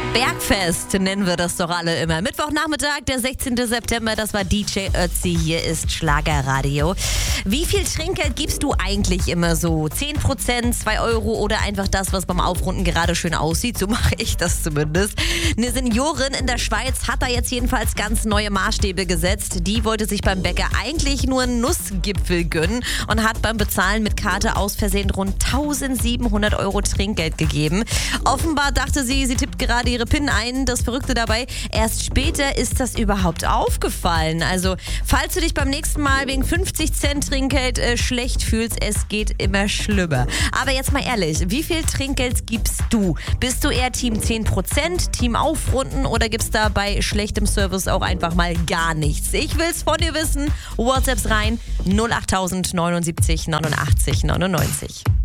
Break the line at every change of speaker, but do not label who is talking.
Bergfest nennen wir das doch alle immer. Mittwochnachmittag, der 16. September, das war DJ Ötzi, hier ist Schlagerradio. Wie viel Trinkgeld gibst du eigentlich immer so? 10%, 2 Euro oder einfach das, was beim Aufrunden gerade schön aussieht? So mache ich das zumindest. Eine Seniorin in der Schweiz hat da jetzt jedenfalls ganz neue Maßstäbe gesetzt. Die wollte sich beim Bäcker eigentlich nur einen Nussgipfel gönnen und hat beim Bezahlen mit Karte aus Versehen rund 1700 Euro Trinkgeld gegeben. Offenbar dachte sie tippt gerade ihre PIN ein. Das Verrückte dabei, erst später ist das überhaupt aufgefallen. Also, falls du dich beim nächsten Mal wegen 50 Cent Trinkgeld schlecht fühlst, es geht immer schlimmer. Aber jetzt mal ehrlich, wie viel Trinkgeld gibst du? Bist du eher Team 10%, Team Aufrunden oder gibt's da bei schlechtem Service auch einfach mal gar nichts? Ich will's von dir wissen. WhatsApps rein 08000 79 89 99.